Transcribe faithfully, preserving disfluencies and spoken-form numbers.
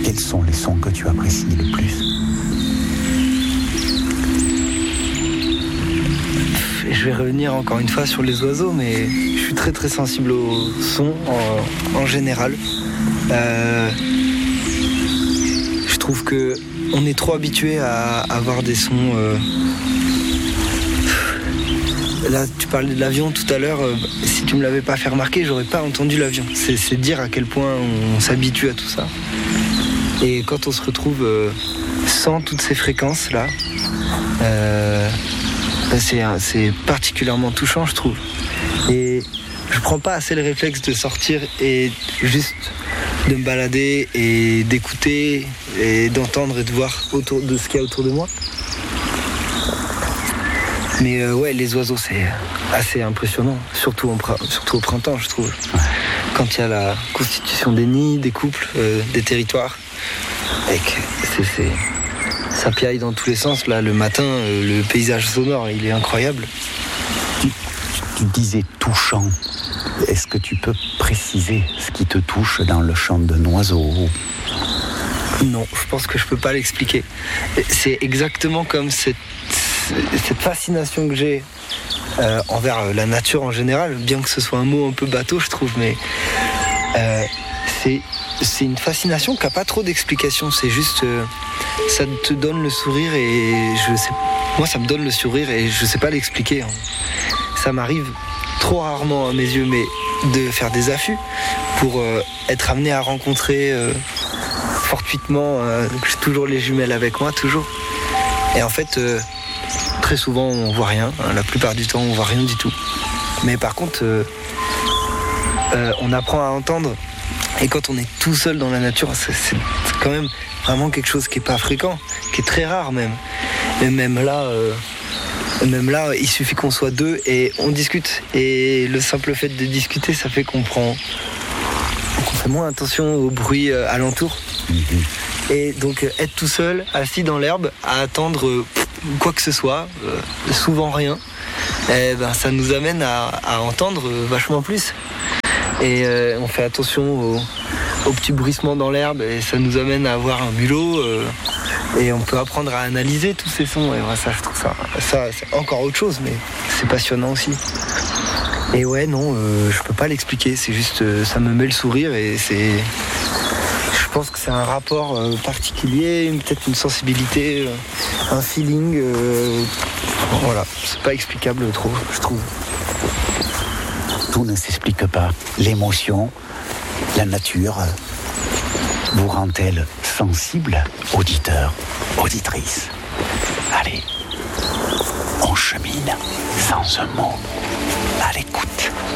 Quels sont les sons que tu apprécies le plus? Je vais revenir encore une fois sur les oiseaux, mais je suis très très sensible aux sons en, en général. Euh, je trouve que on est trop habitué à avoir des sons. Euh... Là, tu parlais de l'avion tout à l'heure. Euh, si tu me l'avais pas fait remarquer, j'aurais pas entendu l'avion. C'est, c'est dire à quel point on s'habitue à tout ça. Et quand on se retrouve euh, sans toutes ces fréquences là. Euh... C'est, c'est particulièrement touchant, je trouve. Et je prends pas assez le réflexe de sortir et juste de me balader et d'écouter et d'entendre et de voir autour de ce qu'il y a autour de moi. Mais euh, ouais, les oiseaux, c'est assez impressionnant, surtout, en, surtout au printemps, je trouve. Quand il y a la constitution des nids, des couples, euh, des territoires, et que c'est... c'est... ça piaille dans tous les sens. Là, le matin, euh, le paysage sonore, il est incroyable. Tu, tu disais touchant. Est-ce que tu peux préciser ce qui te touche dans le chant d'un oiseau? Non, je pense que je peux pas l'expliquer. C'est exactement comme cette, cette fascination que j'ai euh, envers la nature en général, bien que ce soit un mot un peu bateau, je trouve, mais euh, c'est, c'est une fascination qui n'a pas trop d'explication. C'est juste... Euh, ça te donne le sourire et je sais, moi ça me donne le sourire et je sais pas l'expliquer. Hein. Ça m'arrive trop rarement à mes yeux, mais de faire des affûts pour euh, être amené à rencontrer euh, fortuitement, euh, j'ai toujours les jumelles avec moi, toujours. Et en fait, euh, très souvent on voit rien, hein, la plupart du temps on voit rien du tout. Mais par contre, euh, euh, on apprend à entendre. Et quand on est tout seul dans la nature, c'est, c'est quand même vraiment quelque chose qui est pas fréquent, qui est très rare même. Mais même là, euh, même là, il suffit qu'on soit deux et on discute. Et le simple fait de discuter, ça fait qu'on prend, qu'on fait moins attention au bruit euh, alentour. Mm-hmm. Et donc être tout seul, assis dans l'herbe, à attendre euh, quoi que ce soit, euh, souvent rien, eh ben, ça nous amène à, à entendre euh, vachement plus. Et euh, on fait attention aux, aux petits bruissements dans l'herbe et ça nous amène à avoir un mulot euh, et on peut apprendre à analyser tous ces sons. Et voilà, ça, je trouve ça, ça, c'est encore autre chose, mais c'est passionnant aussi. Et ouais, non, euh, je peux pas l'expliquer, c'est juste, euh, ça me met le sourire et c'est... Je pense que c'est un rapport euh, particulier, peut-être une sensibilité, euh, un feeling. Euh, voilà, c'est pas explicable trop, je trouve. Tout ne s'explique pas. L'émotion, la nature, vous rend-elle sensible, auditeur, auditrice? Allez, on chemine sans un mot, à l'écoute.